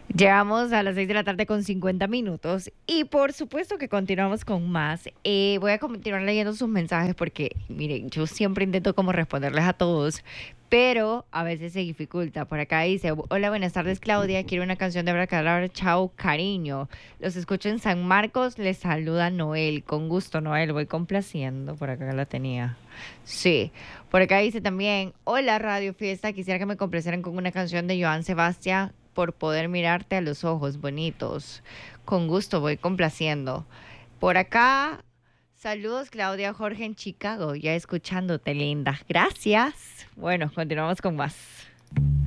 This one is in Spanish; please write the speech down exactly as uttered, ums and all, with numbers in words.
Llegamos a las seis de la tarde con cincuenta minutos y por supuesto que continuamos con más. Eh, voy a continuar leyendo sus mensajes porque, miren, yo siempre intento como responderles a todos, pero a veces se dificulta. Por acá dice, hola, buenas tardes Claudia, quiero una canción de Abracadabra, chao, cariño. Los escucho en San Marcos, les saluda Noel, con gusto Noel, voy complaciendo, por acá la tenía. Sí, por acá dice también, hola Radio Fiesta, quisiera que me complacieran con una canción de Joan Sebastián por poder mirarte a los ojos bonitos. Con gusto voy complaciendo. Por acá, saludos Claudia Jorge en Chicago, ya escuchándote linda. Gracias. Bueno, continuamos con más.